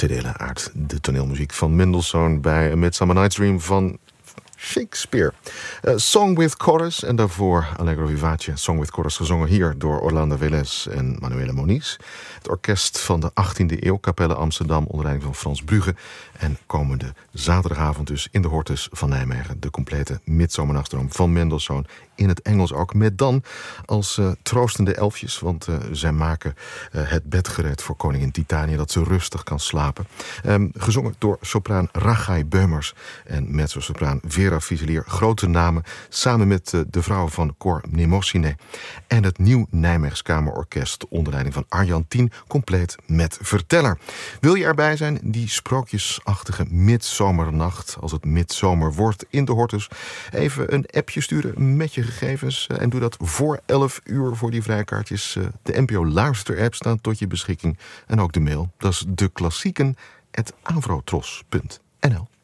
delen uit de toneelmuziek van Mendelssohn bij A Midsummer Night's Dream van Shakespeare. Song with Chorus en daarvoor Allegro Vivace. Song with Chorus gezongen hier door Orlando Velez en Manuela Moniz. Het orkest van de 18e eeuw, Capelle Amsterdam, onder leiding van Frans Brugge. En komende zaterdagavond dus in de Hortus van Nijmegen de complete Midsomernachtsdroom van Mendelssohn. In het Engels ook, met dan als troostende elfjes. Want zij maken het bed gereed voor koningin Titania, dat ze rustig kan slapen. Gezongen door sopraan Rachai Beumers en mezzosopraan Vera Fuselier. Grote namen, samen met de vrouwen van Cor Nemosine. En het Nieuw Nijmeegs Kamerorkest onder leiding van Arjan Tien, compleet met verteller. Wil je erbij zijn, die sprookjesachtige midzomernacht, als het midzomer wordt in de Hortus, even een appje sturen met je gegevens. En doe dat voor 11 uur voor die vrijkaartjes. De NPO Luister-app staat tot je beschikking. En ook de mail, dat is deklassieken@avrotros.nl.